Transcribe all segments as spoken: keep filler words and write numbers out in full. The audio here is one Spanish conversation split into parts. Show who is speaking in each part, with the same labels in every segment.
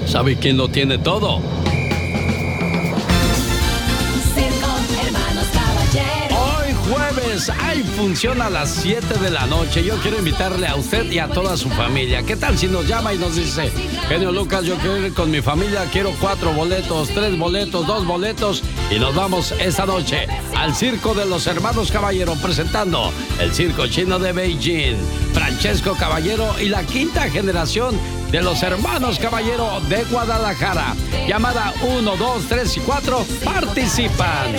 Speaker 1: ¿Sabe quién lo tiene todo? Hoy jueves hay función a las siete de la noche. Yo quiero invitarle a usted y a toda su familia. ¿Qué tal si nos llama y nos dice: genio Lucas, yo quiero ir con mi familia, quiero cuatro boletos, tres boletos, dos boletos, y nos vamos esta noche al Circo de los Hermanos Caballero, presentando el Circo Chino de Beijing, Francesco Caballero y la quinta generación de los Hermanos Caballero de Guadalajara? Llamada uno, dos, tres y cuatro participan.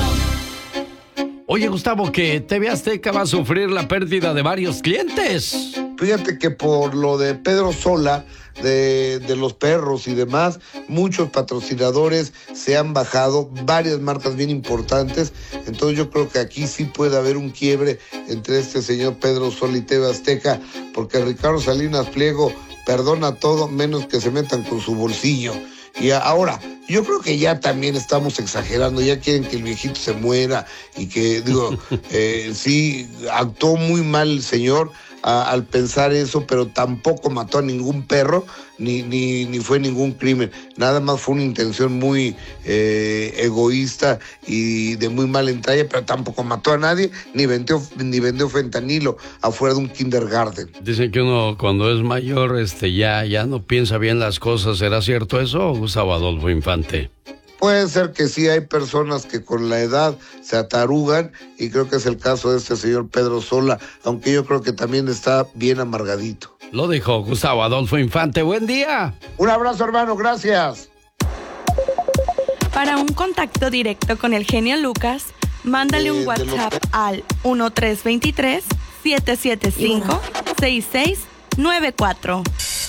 Speaker 1: Oye, Gustavo, que T V Azteca va a sufrir la pérdida de varios clientes.
Speaker 2: Fíjate que por lo de Pedro Sola, de, de los perros y demás, muchos patrocinadores se han bajado, varias marcas bien importantes. Entonces yo creo que aquí sí puede haber un quiebre entre este señor Pedro Sola y T V Azteca, porque Ricardo Salinas Pliego perdona todo menos que se metan con su bolsillo. Y ahora, yo creo que ya también estamos exagerando, ya quieren que el viejito se muera y que, digo, eh, sí, actuó muy mal el señor a, al pensar eso, pero tampoco mató a ningún perro, ni, ni, ni fue ningún crimen. Nada más fue una intención muy eh, egoísta y de muy mala entraña, pero tampoco mató a nadie, ni vendió, ni vendió fentanilo afuera de un kindergarten.
Speaker 1: Dicen que uno cuando es mayor este, ya, ya no piensa bien las cosas. ¿Será cierto eso, Gustavo Adolfo Infante?
Speaker 2: Puede ser que sí, hay personas que con la edad se atarugan, y creo que es el caso de este señor Pedro Sola, aunque yo creo que también está bien amargadito.
Speaker 1: Lo dijo Gustavo Adolfo Infante. ¡Buen día!
Speaker 2: Un abrazo, hermano, gracias.
Speaker 3: Para un contacto directo con el genio Lucas, mándale eh, un WhatsApp los... al uno tres dos tres, siete siete cinco, seis seis nueve cuatro.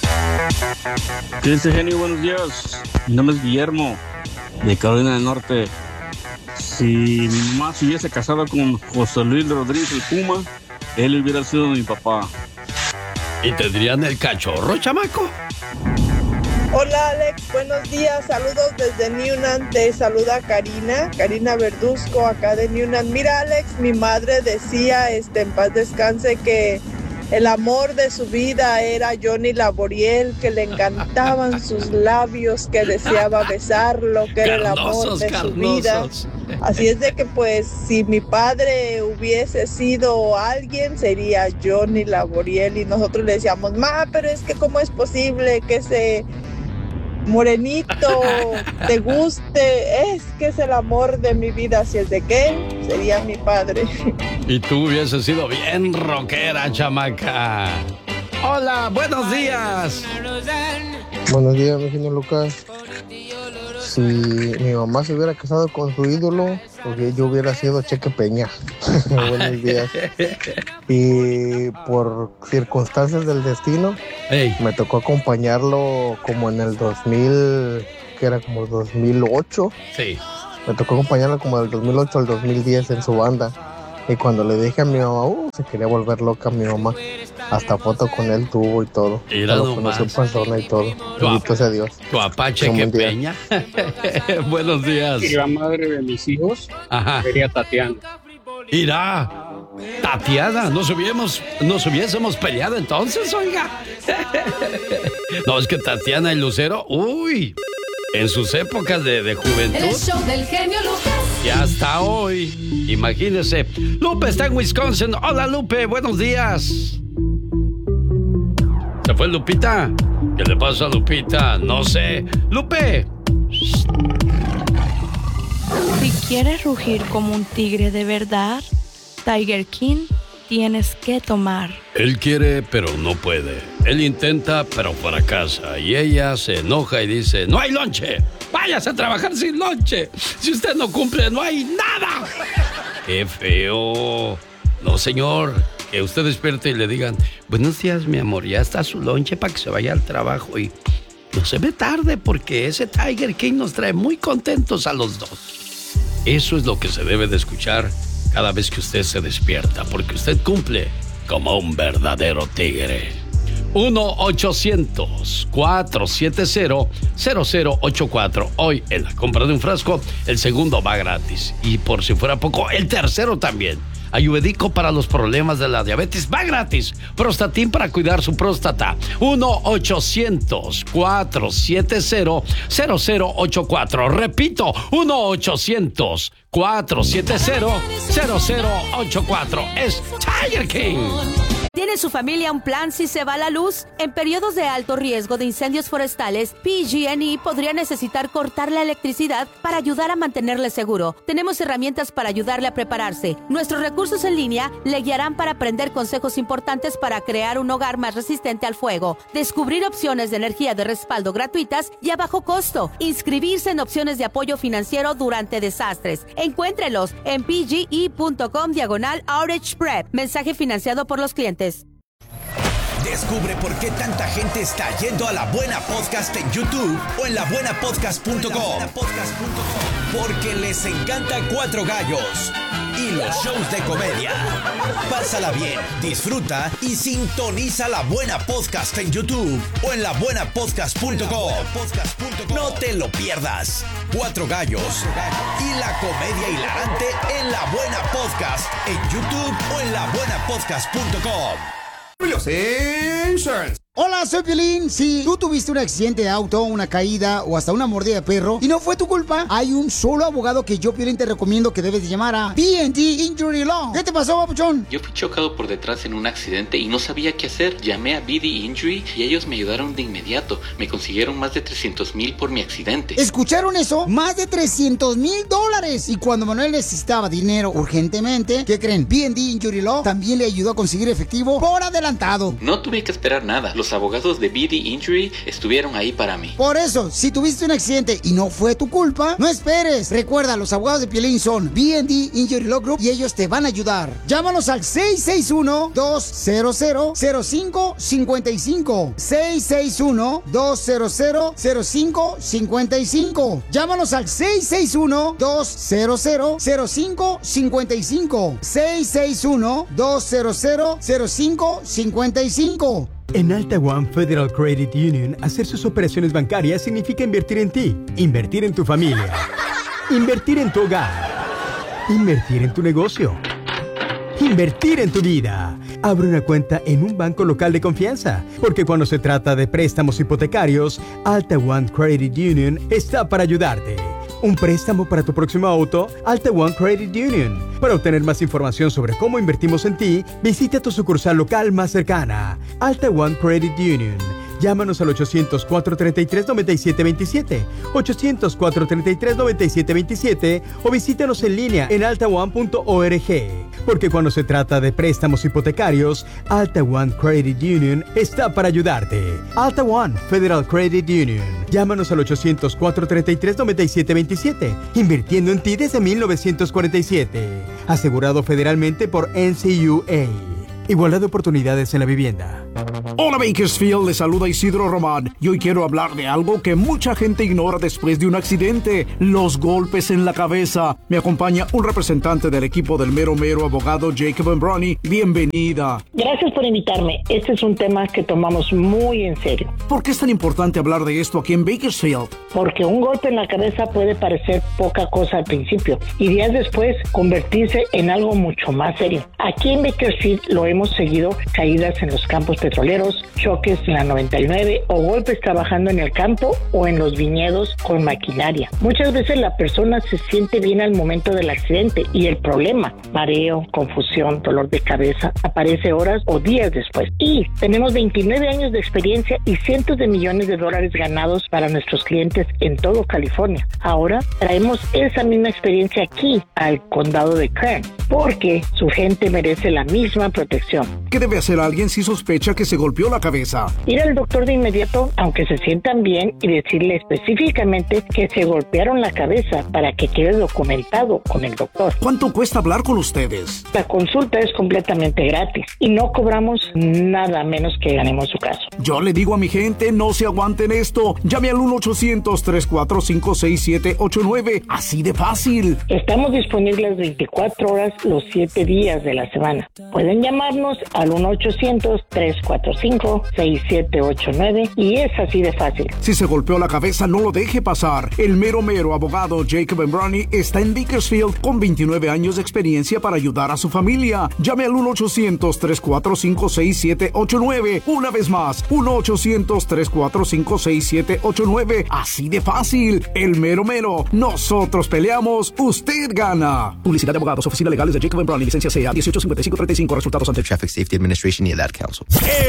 Speaker 4: ¿Qué dice, genio? Buenos días. Mi nombre es Guillermo, de Carolina del Norte. Si mi mamá se hubiese casado con José Luis Rodríguez el Puma, él hubiera sido mi papá.
Speaker 1: ¿Y tendrían el cachorro, chamaco?
Speaker 5: Hola, Alex, buenos días, saludos desde Newnan, te saluda Karina, Karina Verduzco, acá de Newnan. Mira, Alex, mi madre decía, este, en paz descanse, que el amor de su vida era Johnny Laboriel, que le encantaban sus labios, que deseaba besarlo, que era el amor de su vida. Así es de que, pues, si mi padre hubiese sido alguien, sería Johnny Laboriel. Y nosotros le decíamos: ma, pero es que cómo es posible que ese morenito te guste, es que es el amor de mi vida. Así es de que sería mi padre.
Speaker 1: Y tú hubieses sido bien rockera, chamaca. Hola, buenos días.
Speaker 6: Buenos días, mi genio Lucas. Si mi mamá se hubiera casado con su ídolo, porque yo hubiera sido Cheque Peña. Buenos días. Y por circunstancias del destino, hey, me tocó acompañarlo como en el dos mil, que era como dos mil ocho.
Speaker 1: Sí.
Speaker 6: Me tocó acompañarlo como del dos mil ocho al dos mil diez en su banda. Y cuando le dije a mi mamá, uh, se quería volver loca mi mamá. Hasta foto con él tuvo y todo.
Speaker 1: Y lo
Speaker 6: conoció en persona y todo. Bendito sea Dios.
Speaker 1: Tu apache que peña. Buenos días.
Speaker 7: Y la madre de mis hijos, ajá, sería Tatiana.
Speaker 1: Irá. Tatiana, nos hubiésemos, nos hubiésemos peleado entonces, oiga. No, es que Tatiana y Lucero, uy, en sus épocas de, de juventud.
Speaker 8: El show del genio Lucas.
Speaker 1: Y hasta hoy, imagínese. Lupe está en Wisconsin. Hola, Lupe, buenos días. ¿Se fue Lupita? ¿Qué le pasa a Lupita? No sé. Lupe.
Speaker 3: Si quieres rugir como un tigre de verdad, Tiger King, tienes que tomar.
Speaker 1: Él quiere, pero no puede. Él intenta, pero fracasa. Y ella se enoja y dice: ¡no hay lonche! ¡Váyase a trabajar sin lonche! Si usted no cumple, no hay nada. ¡Qué feo! No, señor. Que usted despierte y le digan: buenos días, mi amor, ya está su lonche para que se vaya al trabajo y no se ve tarde, porque ese Tiger King nos trae muy contentos a los dos. Eso es lo que se debe de escuchar cada vez que usted se despierta, porque usted cumple como un verdadero tigre. uno ochocientos, cuatro siete cero, cero cero ocho cuatro. Hoy, en la compra de un frasco, el segundo va gratis. Y por si fuera poco, el tercero también. Ayurvédico para los problemas de la diabetes. Va gratis. Prostatin para cuidar su próstata. uno ochocientos, cuatrocientos setenta, cero cero ocho cuatro. Repito, uno ochocientos, cuatrocientos setenta, cero cero ocho cuatro. Es Tiger King.
Speaker 8: ¿Tiene su familia un plan si se va la luz? En periodos de alto riesgo de incendios forestales, P G and E podría necesitar cortar la electricidad para ayudar a mantenerle seguro. Tenemos herramientas para ayudarle a prepararse. Nuestros recursos en línea le guiarán para aprender consejos importantes para crear un hogar más resistente al fuego, descubrir opciones de energía de respaldo gratuitas y a bajo costo, inscribirse en opciones de apoyo financiero durante desastres. Encuéntrelos en pge.com diagonal outage prep. Mensaje financiado por los clientes.
Speaker 9: Descubre por qué tanta gente está yendo a La Buena Podcast en YouTube o en la buena podcast punto com. Porque les encanta Cuatro Gallos y los shows de comedia. Pásala bien, disfruta y sintoniza La Buena Podcast en YouTube o en la buena podcast punto com. No te lo pierdas. Cuatro Gallos y la comedia hilarante en La Buena Podcast en YouTube o en la buena podcast punto com.
Speaker 10: Insurance. Hola, soy Piolín. Si tú tuviste un accidente de auto, una caída o hasta una mordida de perro y no fue tu culpa, hay un solo abogado que yo, Piolín, te recomiendo que debes de llamar a B and T Injury Law. ¿Qué te pasó, papuchón?
Speaker 11: Yo fui chocado por detrás en un accidente y no sabía qué hacer. Llamé a B D Injury y ellos me ayudaron de inmediato. Me consiguieron más de trescientos mil por mi accidente.
Speaker 10: ¿Escucharon eso? Más de trescientos mil dólares. Y cuando Manuel necesitaba dinero urgentemente, ¿qué creen? B and T Injury Law también le ayudó a conseguir efectivo por adelantado.
Speaker 11: No tuve que esperar nada. Los abogados de B D Injury estuvieron ahí para mí.
Speaker 10: Por eso, si tuviste un accidente y no fue tu culpa, no esperes. Recuerda, los abogados de Piolín son B and T Injury Law Group y ellos te van a ayudar. Llámanos al seis seis uno, dos cero cero, cero cinco cinco cinco. seis seis uno, dos cero cero, cero cinco cinco cinco. Llámanos al seis seis uno, dos cero cero, cero cinco cinco cinco. seis seis uno, dos cero cero, cero cinco cinco cinco.
Speaker 12: En Alta One Federal Credit Union, hacer sus operaciones bancarias significa invertir en ti, invertir en tu familia, invertir en tu hogar, invertir en tu negocio, invertir en tu vida. Abre una cuenta en un banco local de confianza, porque cuando se trata de préstamos hipotecarios, Alta One Credit Union está para ayudarte. ¿Un préstamo para tu próximo auto? Alta One Credit Union. Para obtener más información sobre cómo invertimos en ti, visita tu sucursal local más cercana. Alta One Credit Union. Llámanos al ochocientos, cuatro treinta y tres, noventa y siete veintisiete, ochocientos, cuatro treinta y tres, noventa y siete veintisiete o visítanos en línea en alta one punto org. Porque cuando se trata de préstamos hipotecarios, Alta One Credit Union está para ayudarte. Alta One Federal Credit Union. Llámanos al ochocientos, cuatro treinta y tres, noventa y siete veintisiete. Invirtiendo en ti desde mil novecientos cuarenta y siete. Asegurado federalmente por N C U A. Igualdad de oportunidades en la vivienda.
Speaker 13: Hola Bakersfield, les saluda Isidro Román y hoy quiero hablar de algo que mucha gente ignora después de un accidente: los golpes en la cabeza. Me acompaña un representante del equipo del mero mero abogado Jacob Embroni. Bienvenida.
Speaker 14: Gracias por invitarme. Este es un tema que tomamos muy en serio.
Speaker 13: ¿Por qué es tan importante hablar de esto aquí en Bakersfield?
Speaker 14: Porque un golpe en la cabeza puede parecer poca cosa al principio y días después convertirse en algo mucho más serio. Aquí en Bakersfield lo hemos seguido: caídas en los campos petroleros, choques en la noventa y nueve o golpes trabajando en el campo o en los viñedos con maquinaria. Muchas veces la persona se siente bien al momento del accidente y el problema, mareo, confusión, dolor de cabeza, aparece horas o días después. Y tenemos veintinueve años de experiencia y cientos de millones de dólares ganados para nuestros clientes en todo California. Ahora traemos esa misma experiencia aquí al condado de Kern, porque su gente merece la misma protección.
Speaker 13: ¿Qué debe hacer alguien si sospecha que se golpeó la cabeza?
Speaker 14: Ir al doctor de inmediato, aunque se sientan bien, y decirle específicamente que se golpearon la cabeza para que quede documentado con el doctor.
Speaker 13: ¿Cuánto cuesta hablar con ustedes?
Speaker 14: La consulta es completamente gratis y no cobramos nada menos que ganemos su caso.
Speaker 13: Yo le digo a mi gente, no se aguanten esto. Llame al uno ochocientos, tres cuatro cinco, seis siete ocho nueve. Así de fácil.
Speaker 14: Estamos disponibles veinticuatro horas los siete días de la semana. Pueden llamarnos al uno ochocientos, tres cuatro cinco, seis siete ocho nueve y es así de fácil.
Speaker 13: Si se golpeó la cabeza, no lo deje pasar. El mero mero abogado Jacob Embrani está en Bakersfield con veintinueve años de experiencia para ayudar a su familia. Llame al uno ochocientos, tres cuatro cinco, seis siete ocho nueve. Una vez más, uno ochocientos, tres cuatro cinco, seis siete ocho nueve. Así de fácil. El mero mero. Nosotros peleamos, usted gana. Publicidad de abogados, oficina legales de Jacob Embrani, licencia C A dieciocho cincuenta y cinco treinta y cinco, resultados ante
Speaker 15: Traffic Safety Administration y el Ad Council.